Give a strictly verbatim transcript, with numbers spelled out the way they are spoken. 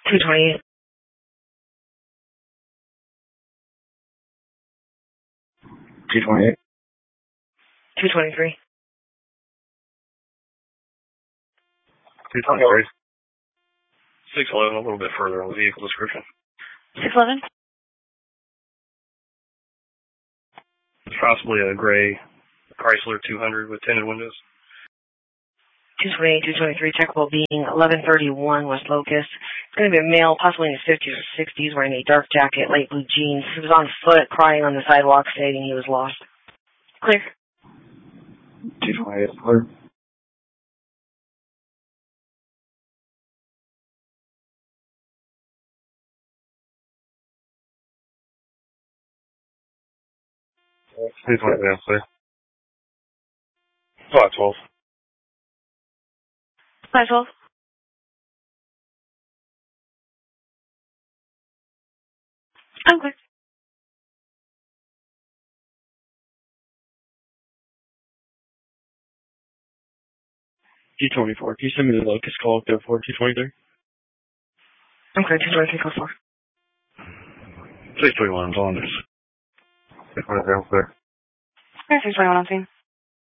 two twenty-eight. two twenty-eight. two twenty-three. two twenty-three. six eleven, a little bit further on the vehicle description. six eleven. Possibly a gray Chrysler two hundred with tinted windows. two twenty-eight, two twenty-three, checkable being eleven thirty-one West Locust. It's going to be a male, possibly in his fifties or sixties, wearing a dark jacket, light blue jeans. He was on foot, crying on the sidewalk, stating he was lost. Clear. two twenty-eight, clear. two twenty-eight, clear. five twelve. five twelve. I'm clear. two twenty-four. Can you send me the locust call code for two twenty-three? I'm clear. two twenty-three, code four. six twenty-one, I'm on this. six twenty-three, clear. six twenty-one, I'm seeing.